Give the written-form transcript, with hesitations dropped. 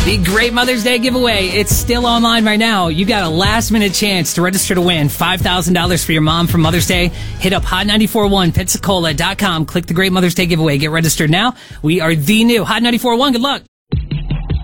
The Great Mother's Day giveaway. It's still online right now. You got a last-minute chance to register to win $5,000 for your mom for Mother's Day. Hit up Hot941Pensacola.com. Click the Great Mother's Day giveaway. Get registered now. We are the new Hot 94.1. Good luck.